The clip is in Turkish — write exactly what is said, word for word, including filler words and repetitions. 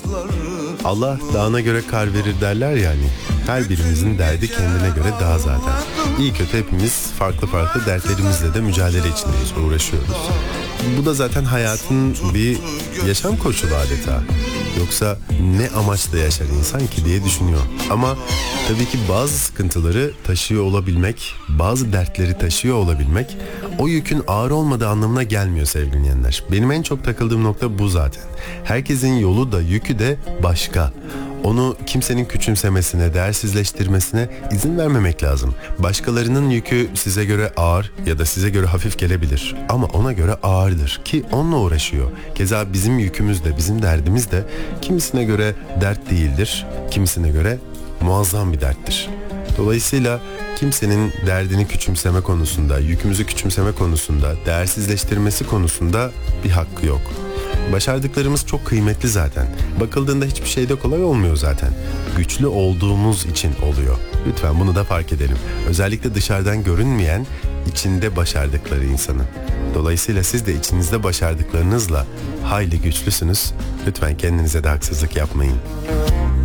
Allah dağına göre kar verir derler yani. Her birimizin derdi kendine göre dağ zaten. İyi kötü hepimiz farklı farklı dertlerimizle de mücadele içindeyiz, uğraşıyoruz. Bu da zaten hayatın bir yaşam koşulu adeta. Yoksa ne amaçla yaşar insan ki diye düşünüyor. Ama tabii ki bazı sıkıntıları taşıyor olabilmek, bazı dertleri taşıyor olabilmek o yükün ağır olmadığı anlamına gelmiyor sevgili dinleyenler. Benim en çok takıldığım nokta bu zaten. Herkesin yolu da yükü de başka. Onu kimsenin küçümsemesine, değersizleştirmesine izin vermemek lazım. Başkalarının yükü size göre ağır ya da size göre hafif gelebilir. Ama ona göre ağırdır ki onunla uğraşıyor. Keza bizim yükümüz de, bizim derdimiz de kimisine göre dert değildir, kimisine göre muazzam bir derttir. Dolayısıyla kimsenin derdini küçümseme konusunda, yükümüzü küçümseme konusunda, değersizleştirmesi konusunda bir hakkı yok. Başardıklarımız çok kıymetli zaten. Bakıldığında hiçbir şey de kolay olmuyor zaten. Güçlü olduğumuz için oluyor. Lütfen bunu da fark edelim. Özellikle dışarıdan görünmeyen, içinde başardıkları insanı. Dolayısıyla siz de içinizde başardıklarınızla hayli güçlüsünüz. Lütfen kendinize de haksızlık yapmayın.